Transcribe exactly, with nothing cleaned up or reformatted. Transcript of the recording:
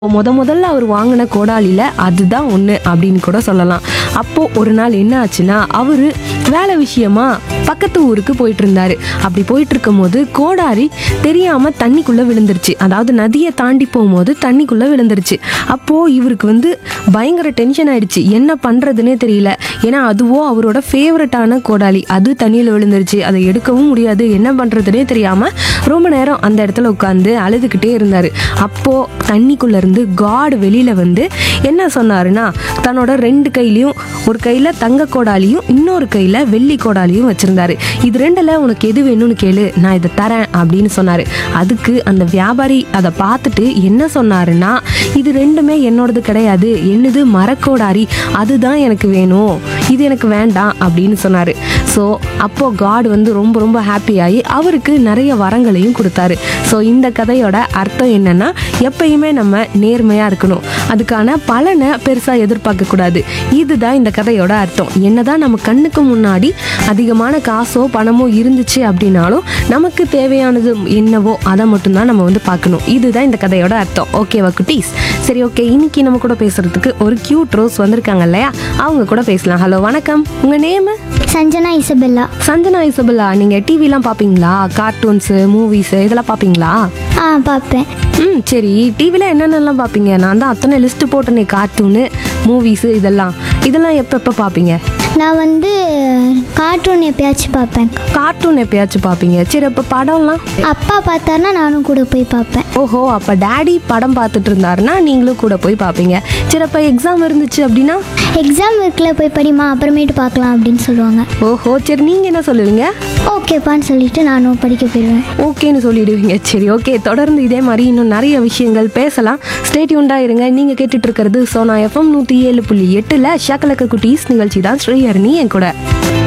முத முதல்ல அவர் வாங்கின கோடாலியில் அதுதான் ஒன்று அப்படின்னு கூட சொல்லலாம். அப்போது ஒரு நாள் என்ன ஆச்சுன்னா, அவர் வேலை விஷயமா பக்கத்து ஊருக்கு போயிட்டு இருந்தாரு. அப்படி போயிட்டு இருக்கும் போது கோடாரி தெரியாமல் தண்ணிக்குள்ளே விழுந்துருச்சு. அதாவது நதியை தாண்டி போகும்போது தண்ணிக்குள்ளே விழுந்துருச்சு. அப்போது இவருக்கு வந்து பயங்கர டென்ஷன் ஆயிடுச்சு. என்ன பண்ணுறதுனே தெரியல. ஏன்னா அதுவோ அவரோட ஃபேவரட்டான கோடாலி, அது தண்ணியில் விழுந்துருச்சு. அதை எடுக்கவும் முடியாது. என்ன பண்ணுறதுனே தெரியாமல் ரொம்ப நேரம் அந்த இடத்துல உட்காந்து அழுதுகிட்டே இருந்தார். அப்போது தண்ணிக்குள்ளே இருந்து காட் வெளியில் வந்து என்ன சொன்னாருன்னா, தன்னோட ரெண்டு கையிலையும், ஒரு கையில் தங்க கோடாலியும் இன்னொரு கையில் வெள்ளி கோடாலியும் வச்சுருந்தாரு. இது ரெண்டில் உனக்கு எது வேணும்னு கேளு, நான் இதை தரேன் அப்படின்னு சொன்னார். அதுக்கு அந்த வியாபாரி அதை பார்த்துட்டு என்ன சொன்னாருன்னா, இது ரெண்டுமே என்னோடது கிடையாது, என்னது மரக்கோடாரி, அதுதான் எனக்கு வேணும், இது எனக்கு வேண்டாம் அப்படின்னு சொன்னார். ஸோ அப்போது காட் வந்து ரொம்ப ரொம்ப ஹாப்பியாகி அவருக்கு நிறைய வரங்களையும் கொடுத்தாரு. ஸோ இந்த கதையோட அர்த்தம் என்னன்னா, எப்பயுமே நம்ம நேர்மையாக இருக்கணும், அதுக்கான பலனை பெருசாக எதிர்பார்க்கக்கூடாது. இதுதான் இந்த கதையோட அர்த்தம். என்னதான் நம்ம கண்ணுக்கு முன்னாடி அதிகமான காசோ பணமோ இருந்துச்சு அப்படின்னாலும் நமக்கு தேவையானது என்னவோ அதை மட்டும்தான் நம்ம வந்து பார்க்கணும். இதுதான் இந்த கதையோட அர்த்தம். ஓகேவா குட்டீஸ்? சரி, ஓகே. இன்னைக்கு நம்ம கூட பேசுறதுக்கு ஒரு கியூட் ரோஸ் வந்திருக்காங்க இல்லையா, அவங்க கூட பேசலாம். ஹலோ, வணக்கம். உங்கள் name? Sanjana Isabella. Sanjana Isabella, நீங்கள் டிவிலாம் பார்ப்பீங்களா? கார்ட்டூன்ஸு, மூவிஸு இதெல்லாம் பார்ப்பீங்களா? ஆ, பார்ப்பேன். ம், சரி. டிவியில் என்னென்னலாம் பார்ப்பீங்க? நான் தான் அத்தனை லிஸ்ட்டு போட்டேனே, கார்ட்டூனு, மூவிஸு இதெல்லாம் இதெல்லாம் எப்போ எப்போ பார்ப்பீங்க? நான் வந்து கார்ட்டூன் எப்பயாச்சும் பார்ப்பேன். கார்ட்டூன் எப்பயாச்சும் பார்ப்பீங்க. சரி, அப்போ படம்லாம்? அப்பா பார்த்தாருன்னா நானும் கூட போய் பார்ப்பேன். ஓஹோ, அப்போ டேடி படம் பார்த்துட்டு இருந்தாருன்னா நீங்களும் கூட போய் பார்ப்பீங்க. சரி, அப்போ எக்ஸாம் இருந்துச்சு அப்படின்னா? எக்ஸாம் இருக்குல்ல, போய் படிமா, அப்புறமேட்டு பார்க்கலாம் அப்படின்னு சொல்லுவாங்க. ஓஹோ, சரி. நீங்கள் என்ன சொல்லுவீங்க? ஓகேப்பான்னு சொல்லிட்டு நானும் படிக்க போயிடுவேன். ஓகேன்னு சொல்லிடுவீங்க. சரி, ஓகே. தொடர்ந்து இதே மாதிரி இன்னும் நிறைய விஷயங்கள் பேசலாம். ஸ்டே டியூன்டாக இருங்க. நீங்கள் கேட்டுட்டு இருக்கிறது சோனா எஃப்எம் நூற்றி ஏழு புள்ளி எட்டில் ஷக்கலக்க குட்டீஸ் நிகழ்ச்சி தான். ஸ்ரீஹரணி என் கூட.